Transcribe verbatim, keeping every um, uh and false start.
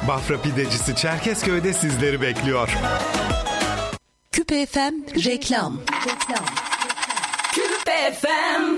Bafra Pidecisi Çerkezköy'de sizleri bekliyor. Küpe F M reklam. Küpe F M